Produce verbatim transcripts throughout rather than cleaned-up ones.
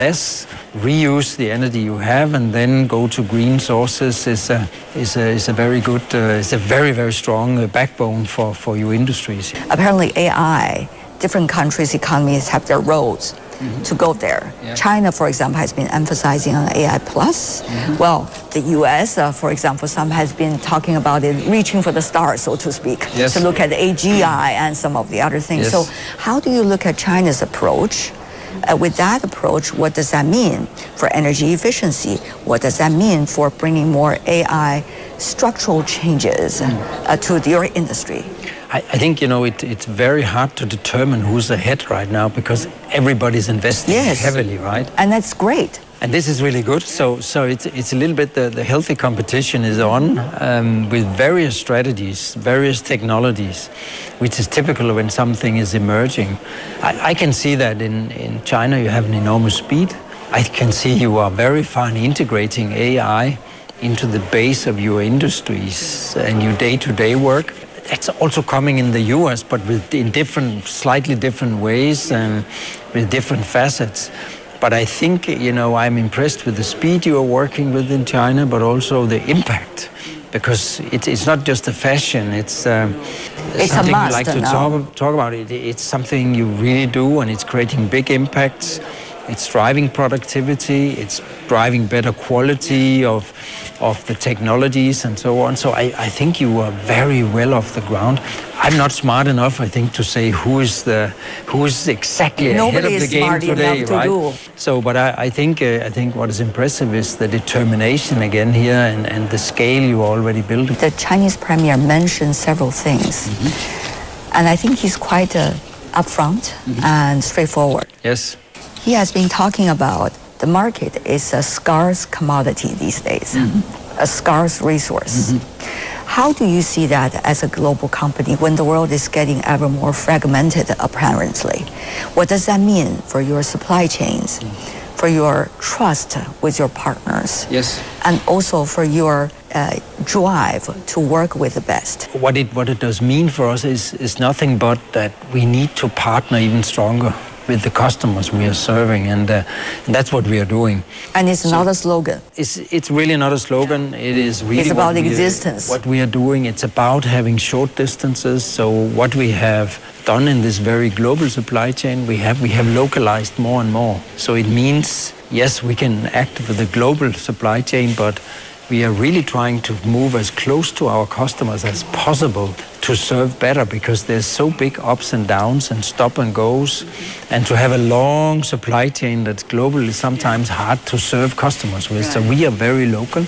Less, reuse the energy you have, and then go to green sources is a, is a, is a very good, uh, is a very, very strong uh, backbone for, for your industries. Apparently A I, different countries' economies have their roads mm-hmm. to go there. Yeah. China, for example, has been emphasizing on A I plus. Mm-hmm. Well, the U S, uh, for example, some has been talking about it, reaching for the stars, so to speak, yes. to look at the A G I and some of the other things. Yes. So how do you look at China's approach? Uh, with that approach, what does that mean for energy efficiency? What does that mean for bringing more A I structural changes uh, to your industry? I, I think, you know, it, it's very hard to determine who's ahead right now because everybody's investing yes. heavily, right? And that's great. And this is really good. So, so it's it's a little bit the, the healthy competition is on um, with various strategies, various technologies, which is typical when something is emerging. I, I can see that in, in China you have an enormous speed. I can see you are very fine integrating A I into the base of your industries and your day-to-day work. That's also coming in the U S, but with in different, slightly different ways and with different facets. But I think, you know, I'm impressed with the speed you are working with in China, but also the impact, because it, it's not just a fashion. It's, um, it's something a must we like to talk, talk about. It. It's something you really do, and it's creating big impacts. It's driving productivity. It's driving better quality of of the technologies and so on. So I, I think you are very well off the ground. I'm not smart enough, I think, to say who is the who is exactly Nobody ahead of the game today, to right? Do. So, but I, I think uh, I think what is impressive is the determination again here and, and the scale you are already building. The Chinese premier mentioned several things, mm-hmm. and I think he's quite uh, upfront mm-hmm. and straightforward. Yes. He has been talking about the market is a scarce commodity these days, mm-hmm. a scarce resource. Mm-hmm. How do you see that as a global company when the world is getting ever more fragmented, apparently? What does that mean for your supply chains, mm-hmm. for your trust with your partners, yes. and also for your uh, drive to work with the best? What it, what it does mean for us is, is nothing but that we need to partner even stronger with the customers we are serving, and, uh, and that's what we are doing. And it's so not a slogan. It's it's really not a slogan. It is really it's about what existence. We are, what we are doing. It's about having short distances. So what we have done in this very global supply chain, we have we have localized more and more. So it means yes, we can act with the global supply chain, but we are really trying to move as close to our customers as possible to serve better, because there's so big ups and downs and stop and goes, and to have a long supply chain that's global is sometimes hard to serve customers with. So we are very local,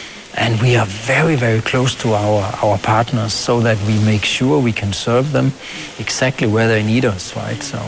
and we are very, very close to our, our partners, so that we make sure we can serve them exactly where they need us, right? So.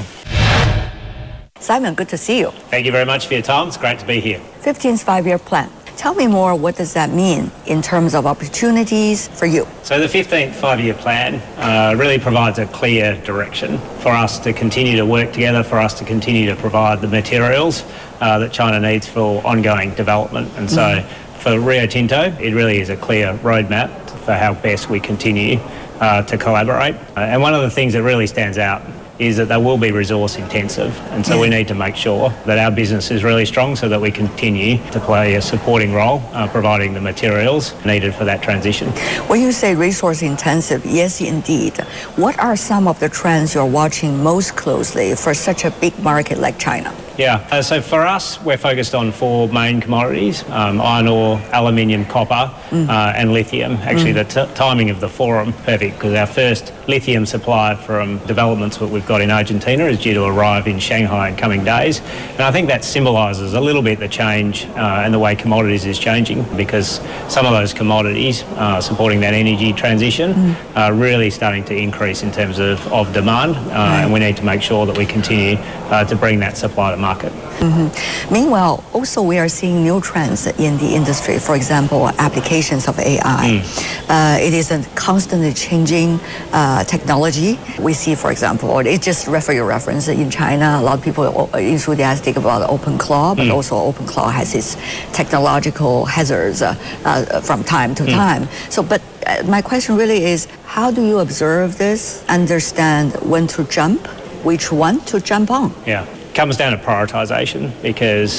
Simon, good to see you. Thank you very much for your time. It's great to be here. fifteenth five-year plan. Tell me more, what does that mean in terms of opportunities for you? So the fifteenth five-year plan uh, really provides a clear direction for us to continue to work together, for us to continue to provide the materials uh, that China needs for ongoing development. And so mm. for Rio Tinto, it really is a clear roadmap for how best we continue uh, to collaborate. Uh, and one of the things that really stands out is that they will be resource intensive, and so yeah. we need to make sure that our business is really strong so that we continue to play a supporting role uh, providing the materials needed for that transition. When you say resource intensive, yes indeed. What are some of the trends you're watching most closely for such a big market like China? Yeah, uh, so for us, we're focused on four main commodities, um, iron ore, aluminium, copper, mm. uh, and lithium. Actually, mm. the t- timing of the forum, perfect, because our first lithium supply from developments that we've got in Argentina is due to arrive in Shanghai in coming days. And I think that symbolises a little bit the change uh, and the way commodities is changing, because some of those commodities uh, supporting that energy transition mm. are really starting to increase in terms of, of demand, uh, right. and we need to make sure that we continue uh, to bring that supply to market. Mm-hmm. Meanwhile, also we are seeing new trends in the industry. For example, applications of A I. Mm. Uh, it is a constantly changing uh, technology. We see, for example, it just for your reference, in China, a lot of people are enthusiastic about OpenClaw, but mm. also OpenClaw has its technological hazards uh, uh, from time to mm. time. So, but uh, my question really is, how do you observe this, understand when to jump, which one to jump on? Yeah. comes down to prioritisation because